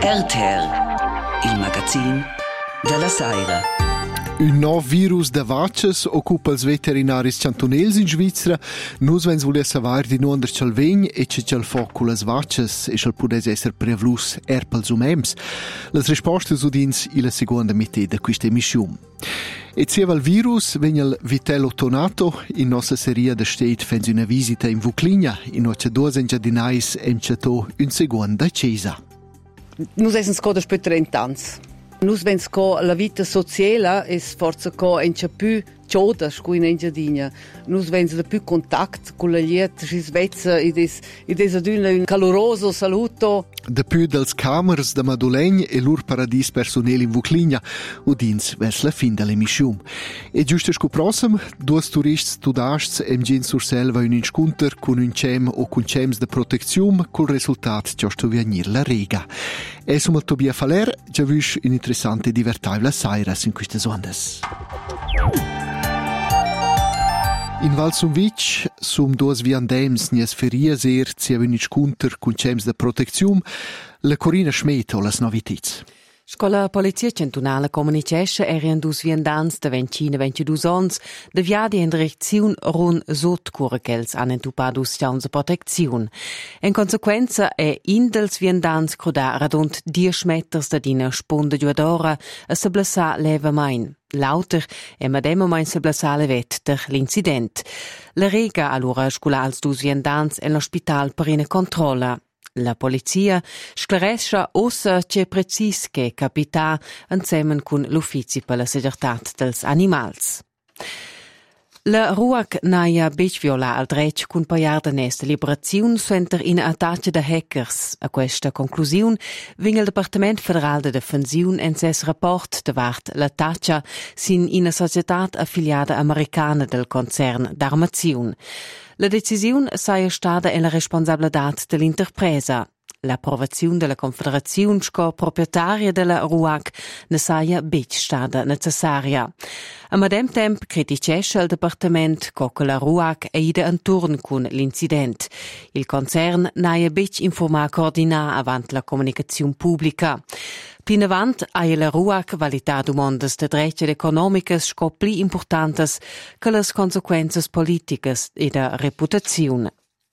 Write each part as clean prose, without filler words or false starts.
RTR, il magazine della Saira. Un nuovo virus da vaches occupa els veterinaris cantonels in Svizzera. Nus vens voler savoir di non der ch'al vegn e c'è foc con las vaches e ch'al pudes esser prevlus pels umems. Las rispostas udins in la seconda metà de questa emissione. E zieva il virus vegna il Vitello Tonato in nostra serie de state fens una visita in Vucligna in noce due engiadinais emciato un seconda cesa. Nus essen scoda per 30 anni. Nus vens co la vita sociale es forza co encha più cioda sco in engiadina. Nus vens da più contact con la liet si svezza ed es aduna un caloroso saluto. Da più dels camers da Madulegn e lur paradis personel in Vucligna udins vers la fin dell'emissione. E giusto sco prossem, due turists studasts emgin sur selva un inscunter con un cem o con cems de protezione col risultat giusto vianir la rega. E sum Tobia Faler già vus un interessante divertibile sairas in queste ondas. In Val Sumvitg sum duas viandems nies ferias zia un inscunter con cems de protezione, la Corina Schmidt o las novitits. Scola Polizia Centunala comunicesce erien dus viandans de 22 ans de viadi in direziun run sot curachels han entupadus chauns proteziun. En consequenza è in dels viandans croda radunt 10 meters da dina spunde giuadora a se blassa leva main. Lauter e madema main se blassa levet der l'incident. La rega allora scolals dus viandans en l'ospital per ina controlla. La polizia sclaresce ossa c'è precis che capita insieme con l'Uffizi per la Seguretat dels Animals. La RUAC naia becviola al dretg cun paiar da nesta liberaziun suenter in attacca da hackers. A questa conclusione ving il Departement Federal de Defensiun en ses rapport davart l'attacca sin in a società affiliata americana del concern d'armaziun. La decisione saia stata en la responsabilità dell'interpresa. L'approvazione della Confederazione proprietaria della RUAC ne saia bec stata necessaria. A medem temp criticesce il Departement che la RUAC eide in turn con l'incident. Il concern naia bec informa coordinà avant la comunicazione pubblica. Pin avant ha la RUAC validà domandas de dretg economicas sco pli importantes che las consequences politicas e da reputazione.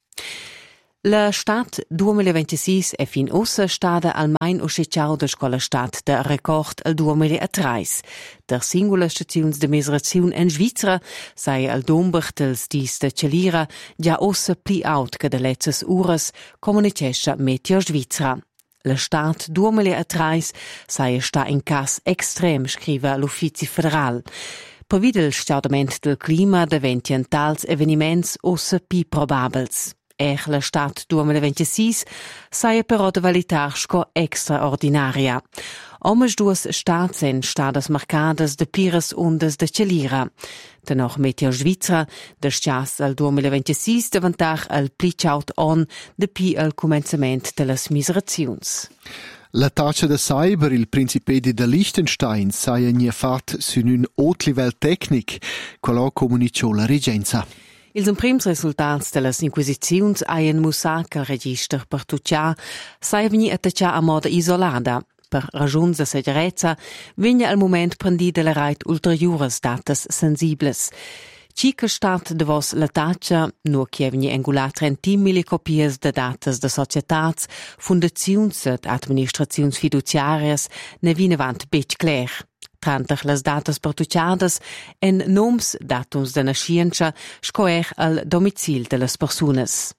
La stat 2026 è fin ossa stata almain uscicciau da scola stat da record al 2003. Der singula staziuns de miseraziun en Svizzera sai al domber dels dis de Celira già ossa pli out che de letzes uras comunicesce Meteo Svizzera. La stat 2003 sai sta in cas extrem, scrive l'Uffizi Federal. Previd il sciaudament del clima daventi tals eveniments ossa pi probabels. La stat 2026 saia però de valitar sco extraordinaria. Omes duas stats en stadas marcadas de pires ondas de Celira. Dennoch Meteo Svizzera, de scias al 2026 davantar al plicaut on de pi al comencement de las miseraziuns. La taccia da cyber, il Principedi da Liechtenstein, saia nie fat sun un haut livel tecnic, quello comunicò la regenza. Ils prims resultats de las inquisiziuns haien mussà che il register per tutcià sai veni attaccià a moda isolada. Per ragions de segurezza vigna al moment prendi de la rait ulteriores datas sensibles. Cica stat de vos la taccia, nur che veni engula 30.000 copies de datas de societats, fundaziuns ed administraziuns fiduciarias ne vinavant bec cler. Trantach las datas pertucciadas en noms, datums de nascienza, scoer al domicil de las persunas.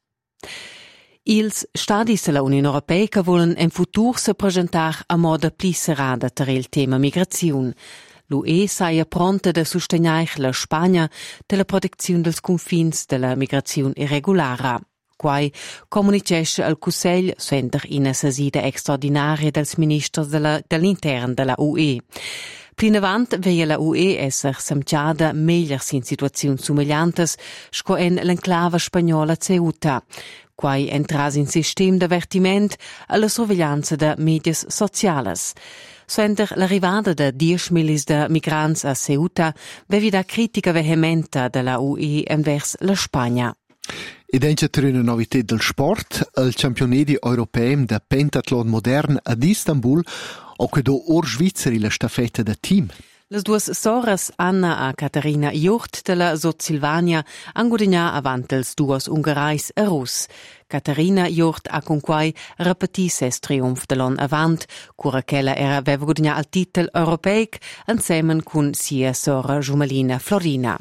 Ils stadis de la Unione Europea che volen en futur se presentar a moda pli serada ter il tema migraziun. L'UE saia pronta de susteniar la Spagna de la protezione dels confins de la migraziun irregulara. Quai comunicesce al Cussegl suenter in sesida extraordinaria dels ministers dell'intern della UE. Plin avant veia la UE esser semciada megliers in situazioni somigliantes sco en l'enclava spagnola Ceuta, quai entras in sistem d'avertiment alla sorveglianza de medias sociales. Suenter l'arrivada de 10 milis de migrants a Ceuta, vevi da critica vehementa della UE envers la Spagna. Ed anche per una novità del sport, il campionato europeo di pentatlon modern ad Istanbul, o che do or Svizzeri la staffetta da team. Le due sorelle Anna e Caterina Jurt della Sot Silvania hanno guadagnato avanti le due ungarais e Rus. Caterina Jurt ha con quai repetito il trionfo dell'anno avanti, cura che aveva guadagnato il titolo europeo insieme con sia sorella gemelina Florina.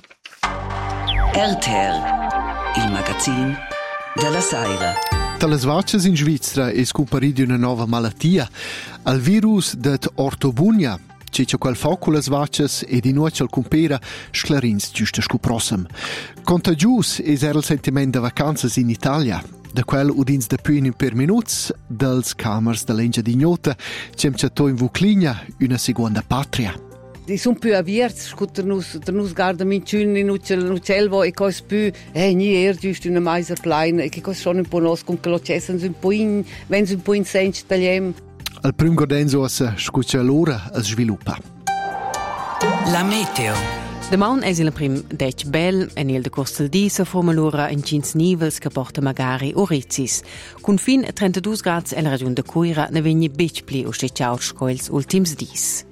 RTL, il magazine della Saira. Dalle Svaches in Svizzera è scomparita una nuova malattia, il virus dell'ortobunia. C'è quel foco le Svaches e di nuovo al compera sclarins giusto scoprossem. Contagius è il sentimento di vacanze in Italia. Da quel udins de più per minuti, dels camers dell'Engia di Gnota, c'è in Vucligna una seconda patria. Die sono più avverti, nus guarda minciuni in uccelvo e cose più, nie giusto una maiser plein, e che cose sono un po' nos, con che lo cessen un po' in, wenn un po' in senso tagliem. Al primo godenzo si scuccia l'ora e sviluppa. La meteo. Domani è il primo dec bel e nel decors del dì si forma l'ora in cins nivels che porta magari orizis. Con fin 32 gradi alla regione de Coira ne vegni bec pli o stecciaut scoils ultims dis.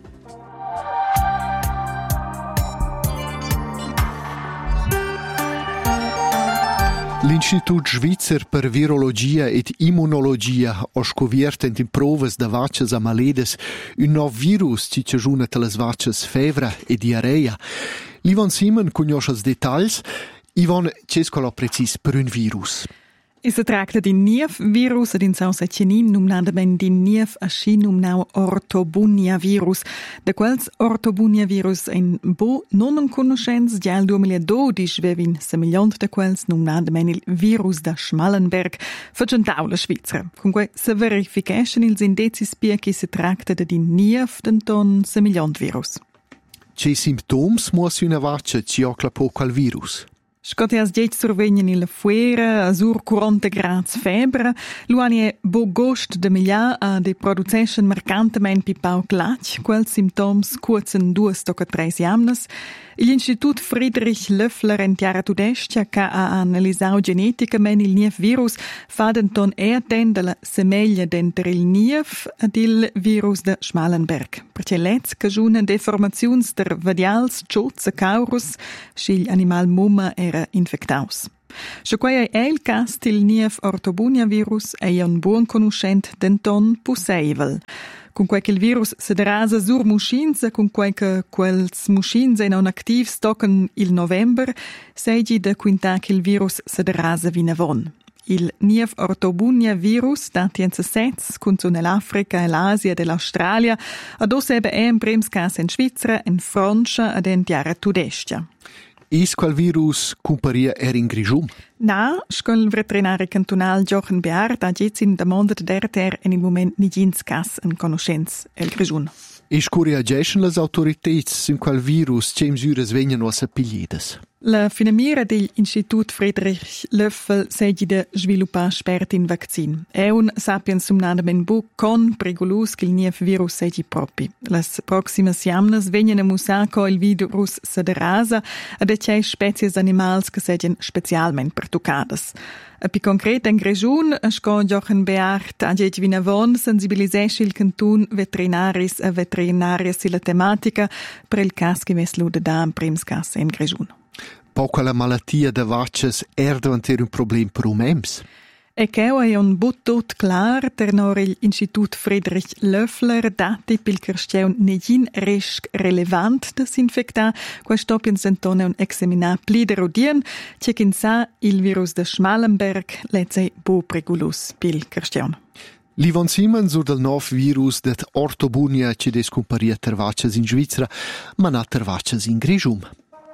L'Istitut Svizzer per Virologia ed Immunologia ha scoperto in prove da vaches a maledes un nuovo virus che ci giuna tra le vaches febra e diarrea. Ivan Simon conosce i dettagli. Ivan, c'è scola precis per un virus? Si tratta di un nuovo virus ed in sausa cenin nominato di nuovo asci nominato ortobunia virus. Da quels ortobunia virus in bo non un conoscenza già il 2012 vevin semiliont da quels nominato il virus da Schmallenberg facentau la Svizzera. Comunque se verification ils indizi spia che si tratta di un nuovo denton semiliont virus. C'è simptoms muos una vaccia ci oclapo qual virus? Scott has giet survegnen in la fuera, azur 40 grads febra, luani è bo gost de milia a de producession mercantemen pipau glatch, quel symptoms kurzen 2-3 jamnes. L'Istitut Friedrich Löffler in Tiara Tudestia che ha analizzato geneticamente il nuovo virus fa denton erden della semeglia denter il nuovo ed il virus de Schmallenberg. Perché let's cagiuna deformazioni der vadials ciots e caurus scil animal mumma era infectaus. Se quai è il cas del nuovo ortobunia virus è un buon conoscente denton possibile. Con quel che il virus si derasa sur muschins, con quel che quels muschins non activ stocken il november, seigi da quinta che il virus si derasa vinavon. Il nuovo ortobunia virus dati in sets con nell'Africa, l'Asia e l'Australia, ad osebe è in prims cas in Svizzera, in Francia ed in Tiara Tudestia. Is qual virus comparia in Grigium? Na, scol veterinari cantonal Jochen Beard ha giz in demandat derter in il moment nigins cas en conoscenz el Grigiun. Is curia gestion les autoritats in qual virus ce misures vengono a sappigliedes? La finamira dell'Istitut Friedrich Löffel segi de sviluppa spert in vaccin. È un sapiens sumnadamen bu con perigolus che il nuovo virus segi propi. Las proximas jamnas vengono musaco il virus se derasa ed c'è species animals che segien specialmente pertucadas. A più concreto in Grigiun, sco Jochen Beard ha giet vinavon sensibilisesci il cantun veterinaris e veterinarias sulla tematica per il cas che mes lude da in prims cas in Grigiun. Poco la malattia da vaches davanti un problema per umems? E che è un buttot clar ternor l'Istitut Friedrich Löffler dati pil kersteun negin risk relevant da s'infecta, questo pensentone un examina pliderodien, che kin sa il virus de Schmallenberg lezze bo pregulus pil kersteun. L'Ivan Simon sur del nov virus det ortobunia ci descomparia ter vaches in Svizzera, ma na ter vaches in Grigium.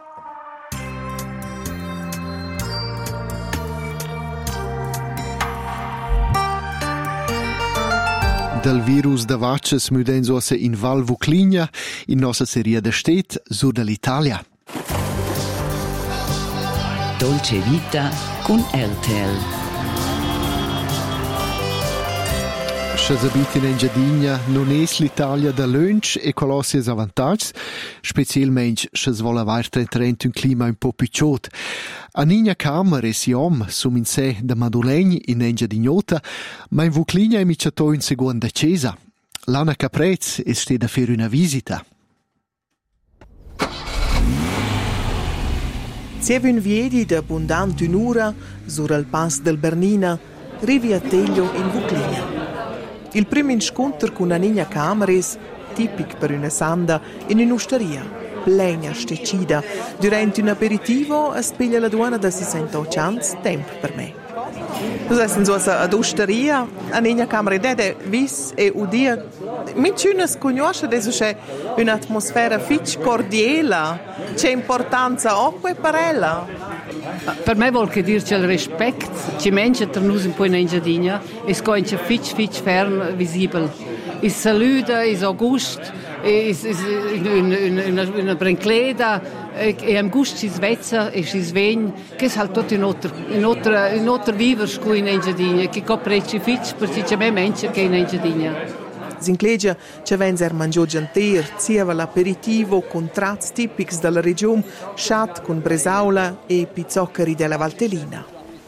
Del virus da vaches mudenzo se in Val Vucligna in nostra serie de stet sur dell'Italia. Dolce Vita con RTL. se abiti in Engiadina non è l'Italia da lunch e colossi es avantags, specialmente se vuole avere un clima un po' più ciot. A Nina Camera e Siom sum in sé da Madolegni in Engiadignota, ma in Vucligna è miciato in seconda cesa. L'Anna Caprez è stata a fare una visita. Si un viedi d'abbondante un'ora sur il pass del Bernina, rivi a Teglio in Vucligna. Il primo incontro con Anina Cameres, tipico per una sanda, in un'osteria, plena stecida. Durante un aperitivo, speglia la donna da 68 anni, tempo per me. Noi siamo ad osteria, Anina Cameres, dede vis e udia. Minciuna sconosce adesso c'è un'atmosfera fitch cordiale, c'è importanza acqua per ella. Per me vuol che dirci il rispetto, ci mangia tra noi un po' in Engiadina, e sconcia fitch ferm visibile. Il saluto, il august, una brincleda, e am gust si svezza e si svegna, che è halt tutto in altro vivere in Engiadina, che copreci fitch, perché c'è me mangia che in Engiadina. Zinclegia ci venzer mangiò gentier, zieva l'aperitivo con tratti tipici della regione, chat con bresaula e pizzoccheri della Valtellina.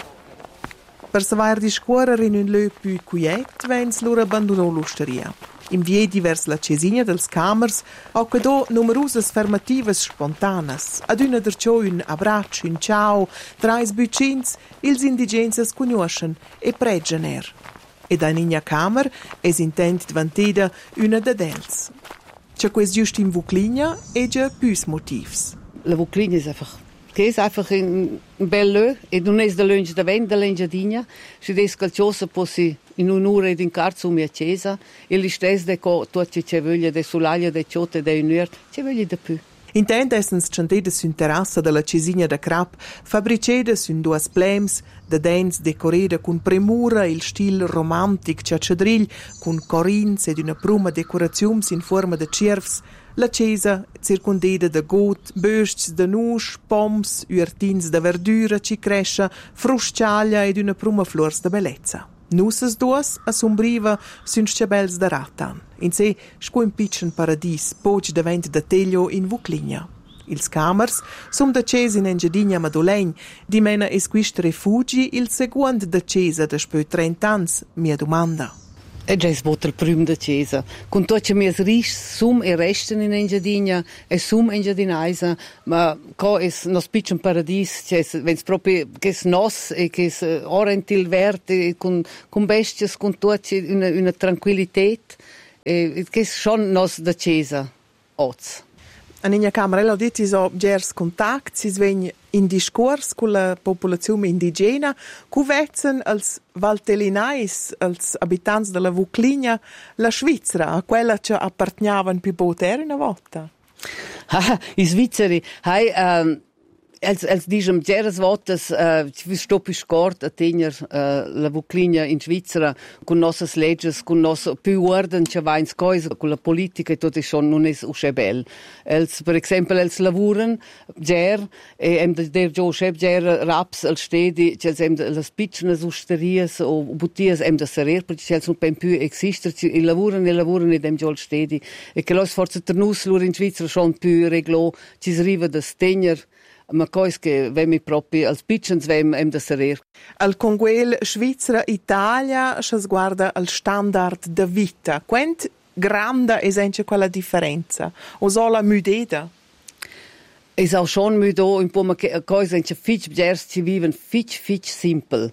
Per savare di scuola in un lieu più quiet, venz loro abbandonò l'osteria. In viedi verso la Cesigna dels Camers, occupò numerose fermative spontanas, ad una derciò un abbraccio, un ciao, tra i buccins, ils indigenses conoscen e pregener. E da Nina Camer es intent diventida una d'els. C'è quest giust in Vucligna e già più motivs. La Vucligna è einfach un bel lieu e non è da lunch da vent dell'Engiadina. Si des calciosa possi in un'ora ed in carzo mia chiesa e li stes de co tutti c'è voglia de sulalia de ciotte de un'ora c'è voglia de più. Intent essens centedes sun terrassa della Cesigna da Crap, fabricedes sun duas plems, de dents decoreda cun premura il stil romantic ciacciadrigl, cun corins ed una pruma decoraziums in forma de cervs, la chiesa circundeda de got, bösts de nusch, poms, uertins de verdura, cicrescia, frusciaglia ed una pruma flors de bellezza. Nussas duas assombriva sun scebels de ratan. In sé sco un pitchen paradis, poc davent da Teglio in Vucligna. Ils Camers sum da cesa in Engiadina Madolegn, di mena esquist refugi il seguond da cesa da spö 30 ans, mia domanda. E già sbota il primo da chiesa. Con tutti i miei ricchi, sum e resten in Engiadina, e sum Engiadinaisa, ma co es nos piccin paradis, vens proprio che es nos e che es orentil verde, con bestias, con tutti una tranquillität, e che es schon nos da chiesa, oz. Anina Camerella ha detto so gers contact, si svegn in discors con la popolazione indigena, cuvetzen als valtellinais, als abitanti della Vucligna, la Svizzera, a quella che appartenavan più poter una volta. I svizzeri, als dicem geras votas stoppi scort a tegner la Vucligna in Svizzera con nossas legges, con nos più ordem che va in scoisa con la politica e tutto schon non es usche bel. Els per exempel els lavuren ger e der jo scheb ger raps als stedi, els las pitchnas usterias o butias da serer perché els non più exister i lavuren e dem jo stedi e che los forza ternus lur in Svizzera schon più reglo ci sriva da stegner. Ma cois che vemi proprio als pitchens da serer. Al conguel Svizzera-Italia si guarda al standard de vita. Quant grande è anche quella differenza? O sola mudeda? Es auch schon müdo un po' ma cois anche fitch gers ci viven fitch simpel.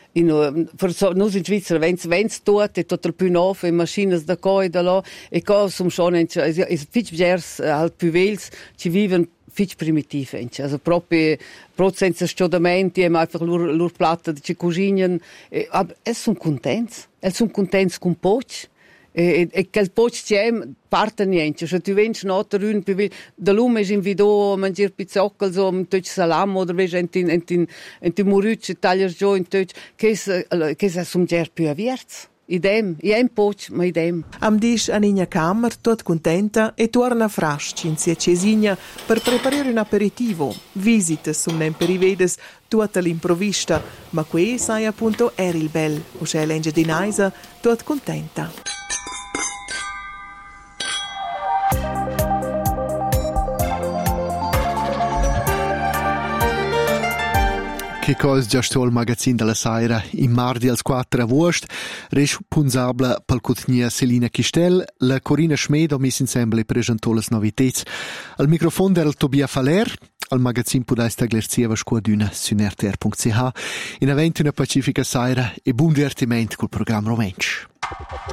Per noi in Svizzera vens tot e tot il più nuovo e maschines da coi da là e co sum schon anche fitch gers al più vels ci viven fitch primitiv anche also proprio senza sciodamenti e einfach lur platta di cucinen aber es sun contents con poch e quel poch c'è parte niente se tu vens noter un più da lume in video mangiar pizzockel so un touch salam oder ves in murucci taglier jo in touch che es sum ger più avierts idem, poch, ma idem. Am dish Anigna Kammer, tot contenta, e torna a Frasci in sia Cesigna per preparare un aperitivo. Visite sumnen per i vedes tutta l'improvvista, ma qui sai appunto il bel, o c'è l'enge di Naisa, tot contenta. Che cosa già sto al magazzino della Saira in mardi al 4 agosto, responsabile per cutnia Selina Chistel, la Corina Schmed ha messo insieme e presentò le novità. Al microfono era il Tobia Faler, al magazzino podeste aglerzieva squaduna su rtr.ch. In aventi una pacifica Saira e buon divertimento col programma Romensch.